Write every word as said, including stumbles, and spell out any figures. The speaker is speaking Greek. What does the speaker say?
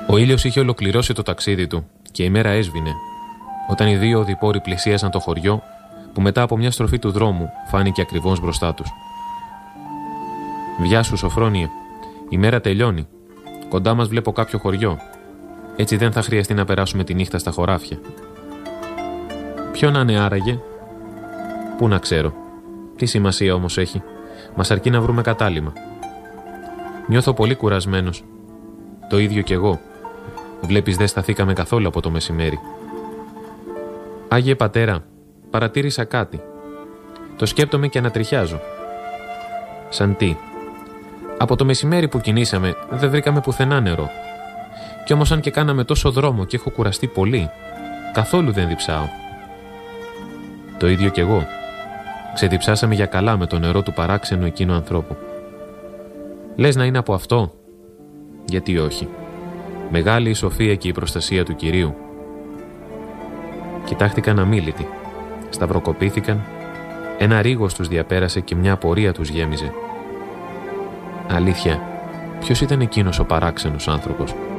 Ο ήλιος είχε ολοκληρώσει το ταξίδι του και η μέρα έσβηνε, όταν οι δύο οδηπόροι πλησίασαν το χωριό που μετά από μια στροφή του δρόμου φάνηκε ακριβώς μπροστά τους. «Γεια σου, Σοφρόνιε. Η μέρα τελειώνει. Κοντά μας βλέπω κάποιο χωριό. Έτσι δεν θα χρειαστεί να περάσουμε τη νύχτα στα χωράφια». «Ποιο να είναι άραγε?» «Πού να ξέρω. Τι σημασία όμως έχει. Μας αρκεί να βρούμε κατάλημα». «Νιώθω πολύ κουρασμένος». «Το ίδιο κι εγώ. Βλέπεις, δεν σταθήκαμε καθόλου από το μεσημέρι». «Άγιε πατέρα, παρατήρησα κάτι. Το σκέπτομαι και ανατριχιάζω». «Σαν τι?» «Από το μεσημέρι που κινήσαμε δεν βρήκαμε πουθενά νερό. Κι όμως αν και κάναμε τόσο δρόμο και έχω κουραστεί πολύ, καθόλου δεν διψάω». «Το ίδιο κι εγώ. Ξεδιψάσαμε για καλά με το νερό του παράξενου εκείνου ανθρώπου». «Λες να είναι από αυτό?» «Γιατί όχι. Μεγάλη η σοφία και η προστασία του Κυρίου». Κοιτάχτηκαν αμίλητοι. Σταυροκοπήθηκαν. Ένα ρίγος τους διαπέρασε και μια απορία τους γέμιζε. Αλήθεια, ποιος ήταν εκείνος ο παράξενος άνθρωπος?